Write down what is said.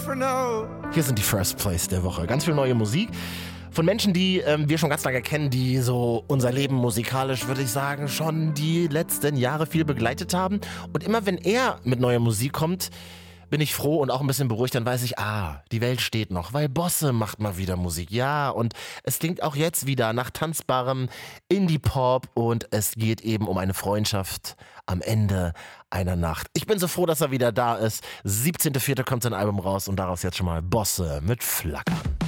never know. Hier sind die First Place der Woche. Ganz viel neue Musik von Menschen, die wir schon ganz lange kennen, die so unser Leben musikalisch, würde ich sagen, schon die letzten Jahre viel begleitet haben. Und immer wenn er mit neuer Musik kommt, bin ich froh und auch ein bisschen beruhigt, dann weiß ich, die Welt steht noch, weil Bosse macht mal wieder Musik. Ja, und es klingt auch jetzt wieder nach tanzbarem Indie-Pop und es geht eben um eine Freundschaft am Ende einer Nacht. Ich bin so froh, dass er wieder da ist. 17.04. kommt sein Album raus und daraus jetzt schon mal Bosse mit Flackern.